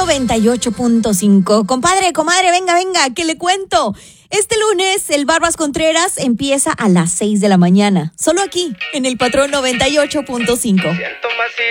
98.5. Compadre, comadre, venga, ¿qué le cuento? Este lunes, el Barbas Contreras empieza a las 6 de la mañana. Solo aquí, en el Patrón 98.5.